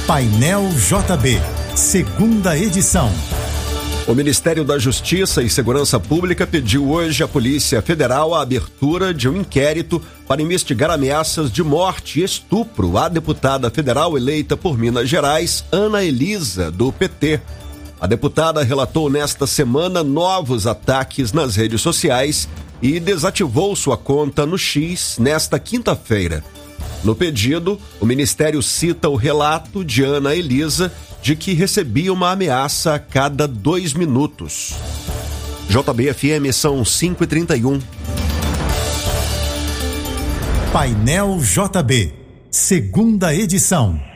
Painel JB, segunda edição. O Ministério da Justiça e Segurança Pública pediu hoje à Polícia Federal a abertura de um inquérito para investigar ameaças de morte e estupro à deputada federal eleita por Minas Gerais, Ana Elisa, do PT. A deputada relatou nesta semana novos ataques nas redes sociais e desativou sua conta no X nesta quinta-feira. No pedido, o Ministério cita o relato de Ana Elisa de que recebia uma ameaça a cada 2 minutos. JB-FM são 5h31. Painel JB, segunda edição.